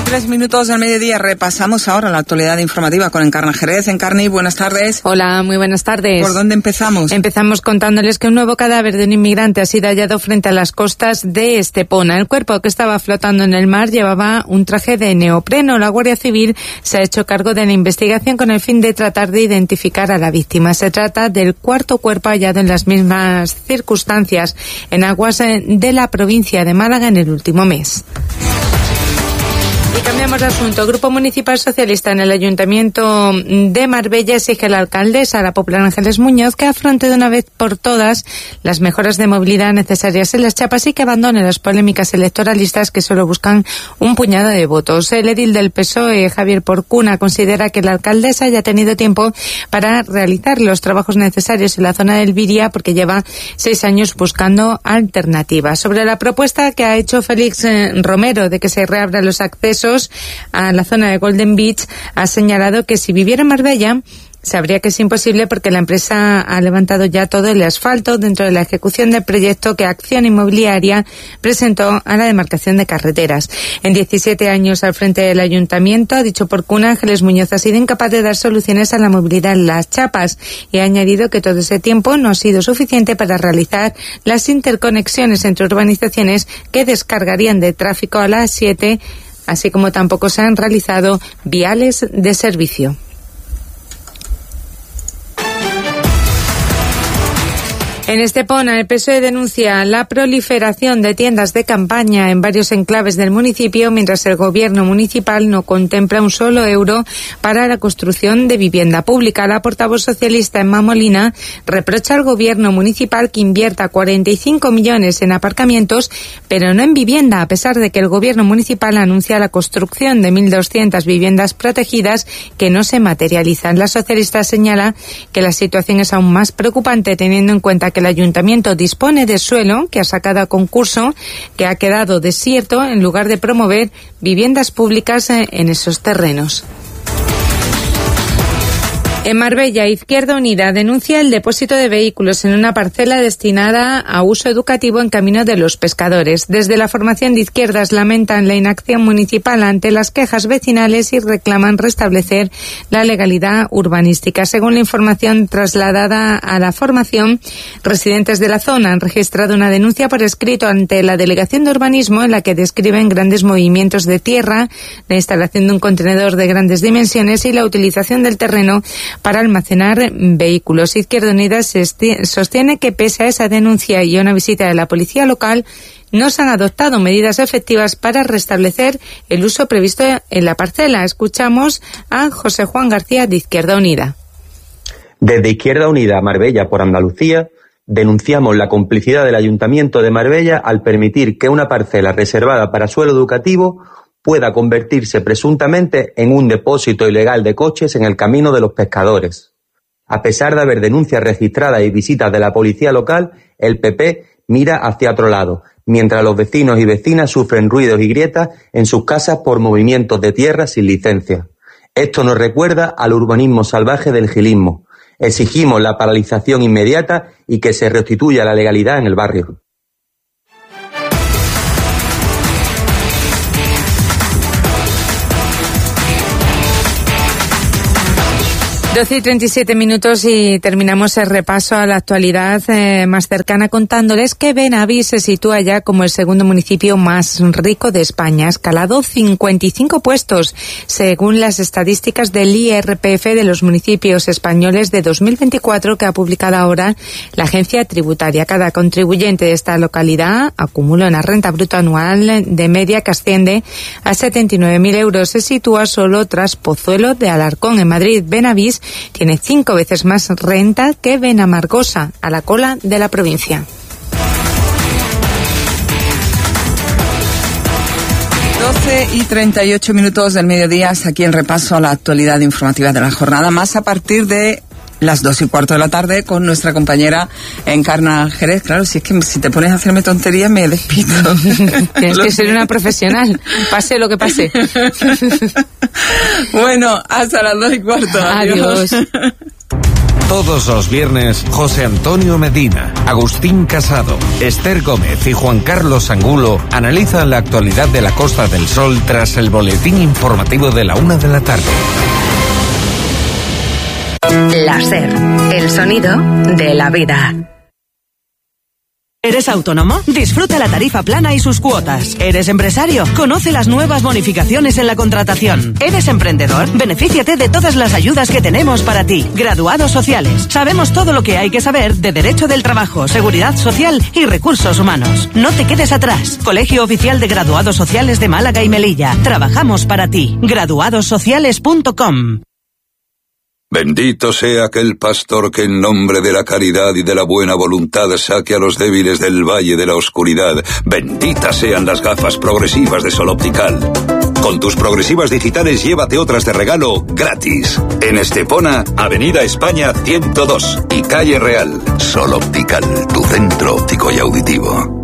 3 minutos del mediodía. Repasamos ahora la actualidad informativa con Encarna Jerez. Encarni, buenas tardes. Hola, muy buenas tardes. ¿Por dónde empezamos? Empezamos contándoles que un nuevo cadáver de un inmigrante ha sido hallado frente a las costas de Estepona. El cuerpo, que estaba flotando en el mar, llevaba un traje de neopreno. La Guardia Civil se ha hecho cargo de la investigación con el fin de tratar de identificar a la víctima. Se trata del cuarto cuerpo hallado en las mismas circunstancias en aguas de la provincia de Málaga en el último mes. Y cambiamos de asunto. El Grupo Municipal Socialista en el Ayuntamiento de Marbella exige a la alcaldesa, la popular Ángeles Muñoz, que afronte de una vez por todas las mejoras de movilidad necesarias en las Chapas y que abandone las polémicas electoralistas que solo buscan un puñado de votos. El edil del PSOE, Javier Porcuna, considera que la alcaldesa ya ha tenido tiempo para realizar los trabajos necesarios en la zona del Viria porque lleva 6 años buscando alternativas. Sobre la propuesta que ha hecho Félix Romero de que se reabran los accesos a la zona de Golden Beach, ha señalado que si viviera en Marbella sabría que es imposible porque la empresa ha levantado ya todo el asfalto dentro de la ejecución del proyecto que Acción Inmobiliaria presentó a la demarcación de carreteras. En 17 años al frente del ayuntamiento, ha dicho Porcuna, Ángeles Muñoz ha sido incapaz de dar soluciones a la movilidad en las Chapas y ha añadido que todo ese tiempo no ha sido suficiente para realizar las interconexiones entre urbanizaciones que descargarían de tráfico a las 7, así como tampoco se han realizado viales de servicio. En Estepona, el PSOE denuncia la proliferación de tiendas de campaña en varios enclaves del municipio, mientras el gobierno municipal no contempla un solo euro para la construcción de vivienda pública. La portavoz socialista Emma Molina reprocha al gobierno municipal que invierta 45 millones en aparcamientos, pero no en vivienda, a pesar de que el gobierno municipal anuncia la construcción de 1.200 viviendas protegidas que no se materializan. La socialista señala que la situación es aún más preocupante teniendo en cuenta que el ayuntamiento dispone de suelo que ha sacado a concurso, que ha quedado desierto en lugar de promover viviendas públicas en esos terrenos. En Marbella, Izquierda Unida denuncia el depósito de vehículos en una parcela destinada a uso educativo en Camino de los Pescadores. Desde la formación de izquierdas lamentan la inacción municipal ante las quejas vecinales y reclaman restablecer la legalidad urbanística. Según la información trasladada a la formación, residentes de la zona han registrado una denuncia por escrito ante la Delegación de Urbanismo en la que describen grandes movimientos de tierra, la instalación de un contenedor de grandes dimensiones y la utilización del terreno para almacenar vehículos. Izquierda Unida sostiene que pese a esa denuncia y a una visita de la policía local, no se han adoptado medidas efectivas para restablecer el uso previsto en la parcela. Escuchamos a José Juan García de Izquierda Unida. Desde Izquierda Unida Marbella por Andalucía denunciamos la complicidad del Ayuntamiento de Marbella al permitir que una parcela reservada para suelo educativo pueda convertirse presuntamente en un depósito ilegal de coches en el Camino de los Pescadores. A pesar de haber denuncias registradas y visitas de la policía local, el PP mira hacia otro lado, mientras los vecinos y vecinas sufren ruidos y grietas en sus casas por movimientos de tierra sin licencia. Esto nos recuerda al urbanismo salvaje del gilismo. Exigimos la paralización inmediata y que se restituya la legalidad en el barrio. 12:37 y terminamos el repaso a la actualidad más cercana contándoles que Benavís se sitúa ya como el segundo municipio más rico de España. Ha escalado 55 puestos según las estadísticas del IRPF de los municipios españoles de 2024 que ha publicado ahora la agencia tributaria. Cada contribuyente de esta localidad acumula una renta bruta anual de media que asciende a 79.000 euros. Se sitúa solo tras Pozuelo de Alarcón. En Madrid, Benavís tiene 5 veces más renta que Benamargosa, a la cola de la provincia. 12:38 del mediodía, hasta aquí el repaso a la actualidad informativa de la jornada, más a partir de las 2:15 de la tarde con nuestra compañera Encarna Jerez. Claro, si es que si te pones a hacerme tonterías me despido. Tienes que ser una profesional, pase lo que pase. Bueno, hasta las 2:15. Adiós. Todos los viernes, José Antonio Medina, Agustín Casado, Esther Gómez y Juan Carlos Angulo analizan la actualidad de la Costa del Sol tras el boletín informativo de la 1 de la tarde. La SER, el sonido de la vida. ¿Eres autónomo? Disfruta la tarifa plana y sus cuotas. ¿Eres empresario? Conoce las nuevas bonificaciones en la contratación. ¿Eres emprendedor? Benefíciate de todas las ayudas que tenemos para ti. Graduados sociales. Sabemos todo lo que hay que saber de Derecho del Trabajo, Seguridad Social y Recursos Humanos. No te quedes atrás. Colegio Oficial de Graduados Sociales de Málaga y Melilla. Trabajamos para ti. Graduadossociales.com. Bendito sea aquel pastor que en nombre de la caridad y de la buena voluntad saque a los débiles del valle de la oscuridad. Benditas sean las gafas progresivas de Sol Optical. Con tus progresivas digitales llévate otras de regalo gratis. En Estepona, Avenida España 102 y Calle Real. Sol Optical, tu centro óptico y auditivo.